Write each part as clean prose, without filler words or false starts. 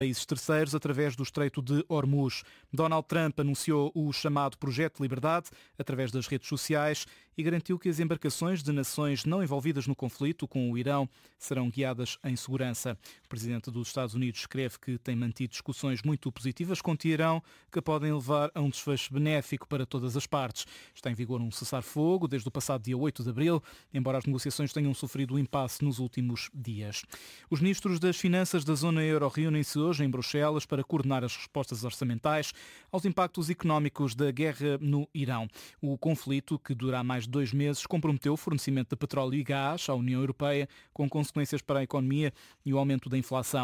países terceiros através do Estreito de Hormuz. Donald Trump anunciou o chamado Projeto de Liberdade através das redes sociais e garantiu que as embarcações de nações não envolvidas no conflito com o Irão serão guiadas em segurança. O presidente dos Estados Unidos escreve que tem mantido discussões muito positivas com o Irão que podem levar a um desfecho benéfico para todas as partes. Está em vigor um cessar-fogo desde o passado dia 8 de abril, embora as negociações tenham sofrido um impasse nos últimos dias. Os ministros das Finanças da zona euro reúnem-se hoje em Bruxelas para coordenar as respostas orçamentais aos impactos económicos da guerra no Irão. O conflito, que dura há mais de 2 meses, comprometeu o fornecimento de petróleo e gás à União Europeia, com consequências para a economia e o aumento da inflação.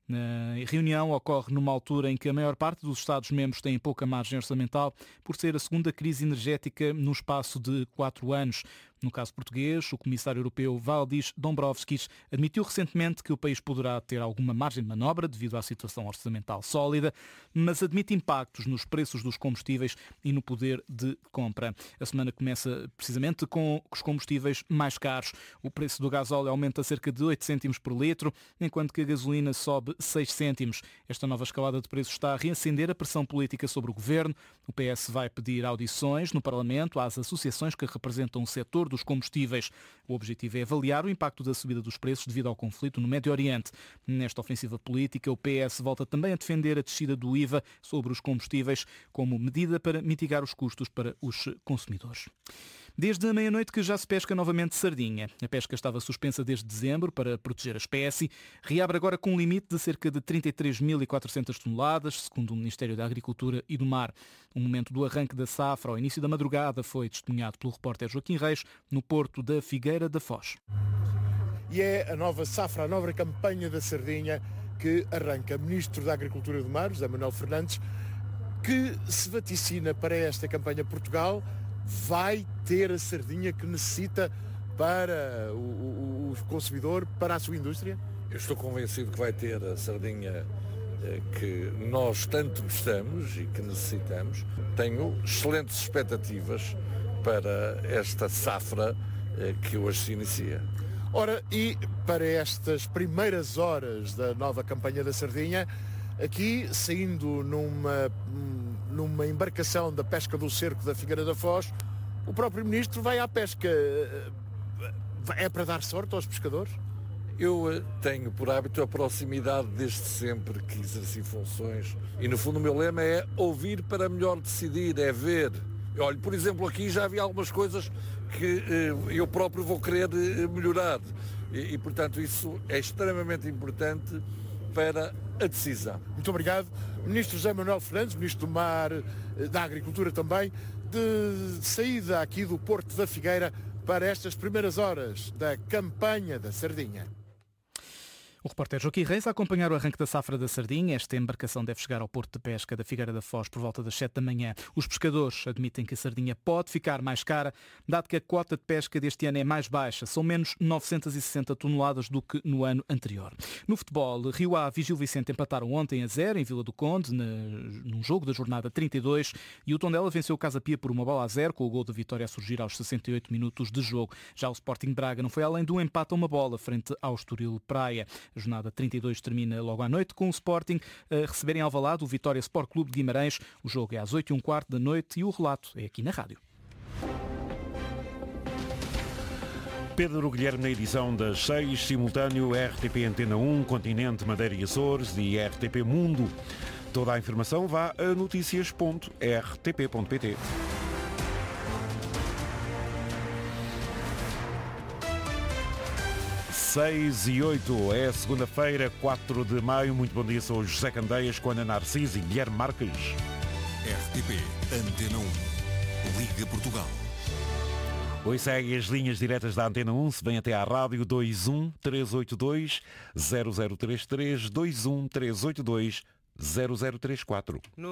A reunião ocorre numa altura em que a maior parte dos Estados-membros têm pouca margem orçamental por ser a segunda crise energética no espaço de 4 anos. No caso português, o comissário europeu Valdis Dombrovskis admitiu recentemente que o país poderá ter alguma margem de manobra devido à situação orçamental sólida, mas admite impactos nos preços dos combustíveis e no poder de compra. A semana começa precisamente com os combustíveis mais caros. O preço do gasóleo aumenta cerca de 8 cêntimos por litro, enquanto que a gasolina sobe 6 cêntimos. Esta nova escalada de preços está a reacender a pressão política sobre o governo. O PS vai pedir audições no Parlamento às associações que representam o setor dos combustíveis. O objetivo é avaliar o impacto da subida dos preços devido ao conflito no Médio Oriente. Nesta ofensiva política, o PS volta também a defender a descida do IVA sobre os combustíveis como medida para mitigar os custos para os consumidores. Desde a meia-noite que já se pesca novamente sardinha. A pesca estava suspensa desde dezembro para proteger a espécie. Reabre agora com um limite de cerca de 33.400 toneladas, segundo o Ministério da Agricultura e do Mar. O momento do arranque da safra ao início da madrugada foi testemunhado pelo repórter Joaquim Reis no porto da Figueira da Foz. E é a nova safra, a nova campanha da sardinha que arranca. Ministro da Agricultura e do Mar, José Manuel Fernandes, que se vaticina para esta campanha. Portugal vai ter a sardinha que necessita para o consumidor, para a sua indústria? Eu estou convencido que vai ter a sardinha que nós tanto gostamos e que necessitamos. Tenho excelentes expectativas para esta safra que hoje se inicia. Ora, e para estas primeiras horas da nova campanha da sardinha, aqui saindo numa embarcação da pesca do cerco da Figueira da Foz, o próprio Ministro vai à pesca. É para dar sorte aos pescadores? Eu tenho por hábito a proximidade desde sempre que exerci funções e no fundo o meu lema é ouvir para melhor decidir, é ver. Olha, por exemplo, aqui já havia algumas coisas que eu próprio vou querer melhorar e portanto isso é extremamente importante para a decisão. Muito obrigado. Ministro José Manuel Fernandes, Ministro do Mar, da Agricultura também, de saída aqui do Porto da Figueira para estas primeiras horas da campanha da sardinha. O repórter Joaquim Reis a acompanhar o arranque da safra da sardinha. Esta embarcação deve chegar ao porto de pesca da Figueira da Foz por volta das 7 da manhã. Os pescadores admitem que a sardinha pode ficar mais cara, dado que a cota de pesca deste ano é mais baixa. São menos 960 toneladas do que no ano anterior. No futebol, Rio Ave e Gil Vicente empataram ontem a 0 em Vila do Conde, num jogo da jornada 32, e o Tondela venceu o Casa Pia por 1-0, com o gol de vitória a surgir aos 68 minutos de jogo. Já o Sporting Braga não foi além de um empate a 1 frente ao Estoril Praia. A jornada 32 termina logo à noite com o Sporting a receber em Alvalade o Vitória Sport Clube de Guimarães. O jogo é às 8h15 da noite e o relato é aqui na rádio. Pedro Guilherme na edição das 6, simultâneo RTP Antena 1, Continente, Madeira e Açores e RTP Mundo. Toda a informação vá a noticias.rtp.pt. 6h08, é segunda-feira, 4 de maio. Muito bom dia, sou o José Candeias, com Ana Narciso e Guilherme Marques. RTP Antena 1, Liga Portugal. Hoje segue as linhas diretas da Antena 1, se vem até à rádio 21 382 0033, 21 382 0034.